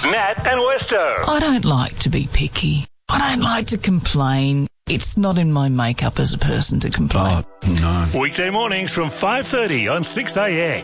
Nat and Westo. I don't like to be picky. I don't like to complain. It's not in my makeup as a person to complain. Oh, no. Weekday mornings from 5:30 on 6am.